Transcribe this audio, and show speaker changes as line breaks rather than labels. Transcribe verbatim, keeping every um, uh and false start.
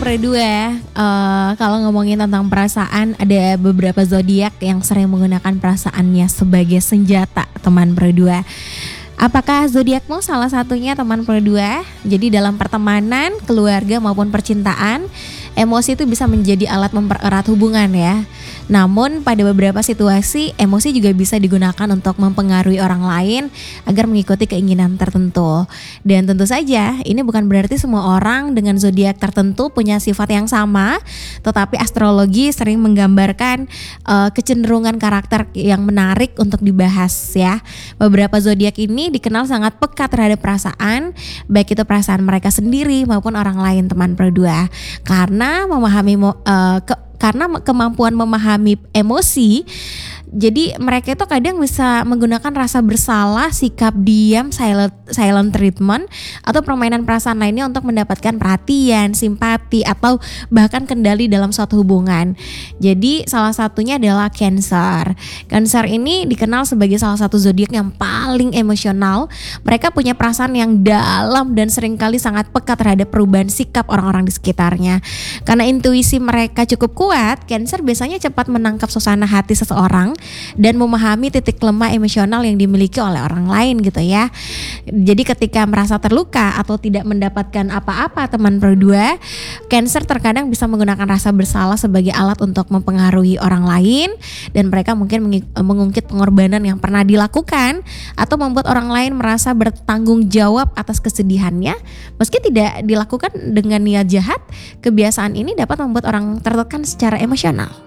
Pro dua, uh, kalau ngomongin tentang perasaan, ada beberapa zodiak yang sering menggunakan perasaannya sebagai senjata, teman Pro dua. Apakah zodiakmu salah satunya, teman Pro dua? Jadi dalam pertemanan, keluarga maupun percintaan, emosi itu bisa menjadi alat mempererat hubungan ya. Namun pada beberapa situasi, emosi juga bisa digunakan untuk mempengaruhi orang lain agar mengikuti keinginan tertentu. Dan tentu saja ini bukan berarti semua orang dengan zodiak tertentu punya sifat yang sama, tetapi astrologi sering menggambarkan uh, kecenderungan karakter yang menarik untuk dibahas ya. Beberapa zodiak ini dikenal sangat peka terhadap perasaan, baik itu perasaan mereka sendiri maupun orang lain, teman Pro dua. Karena memahami uh, ke Karena kemampuan memahami emosi, jadi mereka itu kadang bisa menggunakan rasa bersalah, sikap diam, silent, silent treatment, atau permainan perasaan lainnya untuk mendapatkan perhatian, simpati, atau bahkan kendali dalam suatu hubungan. Jadi salah satunya adalah Cancer. Cancer ini dikenal sebagai salah satu zodiak yang paling emosional. Mereka punya perasaan yang dalam dan seringkali sangat peka terhadap perubahan sikap orang-orang di sekitarnya. Karena intuisi mereka cukup kuat, Cancer biasanya cepat menangkap suasana hati seseorang dan memahami titik lemah emosional yang dimiliki oleh orang lain gitu ya. Jadi ketika merasa terluka atau tidak mendapatkan apa-apa, teman Pro dua, Cancer terkadang bisa menggunakan rasa bersalah sebagai alat untuk mempengaruhi orang lain, dan mereka mungkin mengungkit pengorbanan yang pernah dilakukan atau membuat orang lain merasa bertanggung jawab atas kesedihannya. Meski tidak dilakukan dengan niat jahat, kebiasaan ini dapat membuat orang tertekan secara emosional.